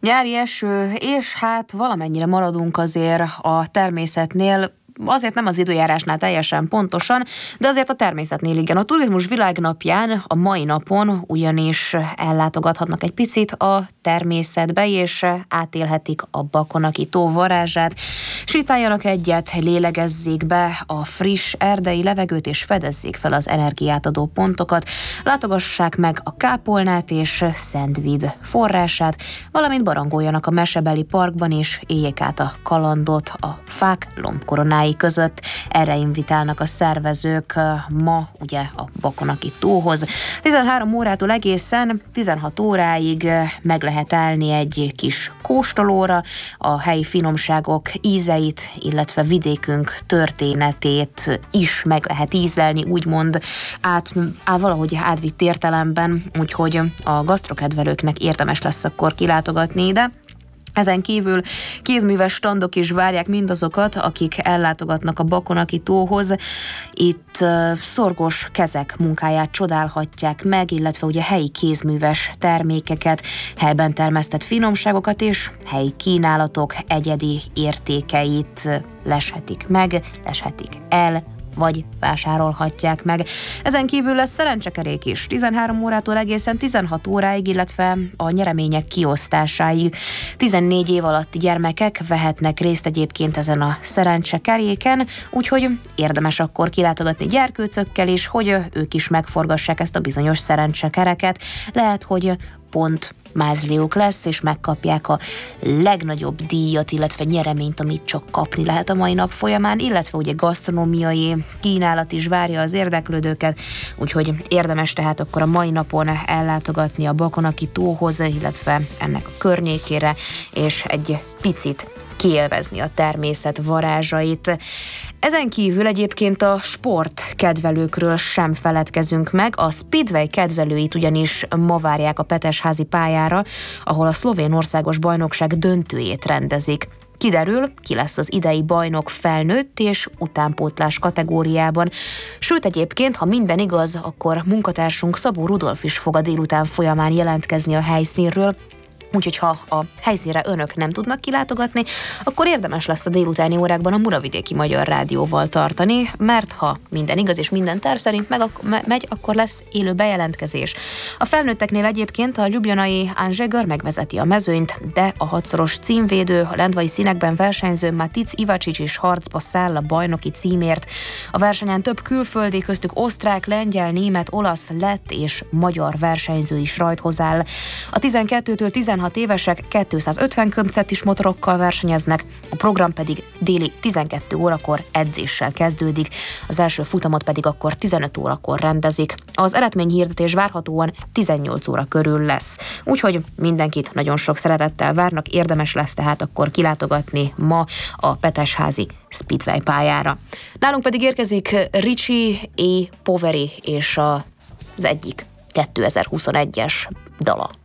Nyári eső, és hát valamennyire maradunk azért a természetnél, azért nem az időjárásnál teljesen pontosan, de azért a természetnél igen. A Turizmus Világnapján a mai napon ugyanis ellátogathatnak egy picit a természetbe, és átélhetik a Bakonaki tó varázsát. Sétáljanak egyet, lélegezzék be a friss erdei levegőt, és fedezzék fel az energiát adó pontokat. Látogassák meg a kápolnát és Szentvid forrását, valamint barangoljanak a Mesebeli parkban, és éljék át a kalandot a fák lombkoronái között. Erre invitálnak a szervezők ma ugye a Bakonaki tóhoz. 13 órától egészen 16 óráig meg lehet állni egy kis kóstolóra, a helyi finomságok ízeit, illetve vidékünk történetét is meg lehet ízlelni, úgymond valahogy átvitt értelemben, úgyhogy a gasztrokedvelőknek érdemes lesz akkor kilátogatni ide. Ezen kívül kézműves standok is várják mindazokat, akik ellátogatnak a Bakonaki tóhoz. Itt szorgos kezek munkáját csodálhatják meg, illetve ugye helyi kézműves termékeket, helyben termesztett finomságokat és helyi kínálatok egyedi értékeit leshetik el, vagy vásárolhatják meg. Ezen kívül lesz szerencsekerék is 13 órától egészen 16 óráig, illetve a nyeremények kiosztásáig. 14 év alatti gyermekek vehetnek részt egyébként ezen a szerencsekeréken, úgyhogy érdemes akkor kilátogatni gyerkőcökkel is, hogy ők is megforgassák ezt a bizonyos szerencsekereket. Lehet, hogy pont mázliuk lesz, és megkapják a legnagyobb díjat, illetve nyereményt, amit csak kapni lehet a mai nap folyamán, illetve ugye gasztronómiai kínálat is várja az érdeklődőket, úgyhogy érdemes tehát akkor a mai napon ellátogatni a Bakonaki tóhoz, illetve ennek a környékére, és egy picit kiélvezni a természet varázsait. Ezen kívül egyébként a sport kedvelőkről sem feledkezünk meg. A Speedway kedvelőit ugyanis ma várják a Petesházi pályára, ahol a szlovén országos bajnokság döntőjét rendezik. Kiderül, ki lesz az idei bajnok felnőtt és utánpótlás kategóriában. Sőt, egyébként, ha minden igaz, akkor munkatársunk Szabó Rudolf is fog a délután folyamán jelentkezni a helyszínről. Úgyhogy ha a helyszínre önök nem tudnak kilátogatni, akkor érdemes lesz a délutáni órákban a Muravidéki Magyar Rádióval tartani, mert ha minden igaz és minden terv szerint megy, akkor lesz élő bejelentkezés. A felnőtteknél egyébként a ljubljanai Anzsegar megvezeti a mezőnyt, de a 6-szoros címvédő, a lendvai színekben versenyző Matic Ivacsics is harcba száll a bajnoki címért. A versenyen több külföldi, köztük osztrák, lengyel, német, olasz, lett és magyar versenyző is rajthoz áll. A 12-től 16 évesek 250 köbcentis motorokkal versenyeznek, a program pedig déli 12 órakor edzéssel kezdődik, az első futamot pedig akkor 15 órakor rendezik. Az eredményhirdetés várhatóan 18 óra körül lesz. Úgyhogy mindenkit nagyon sok szeretettel várnak, érdemes lesz tehát akkor kilátogatni ma a Petesházi Speedway pályára. Nálunk pedig érkezik Richie E. Poveri és az egyik 2021-es dala.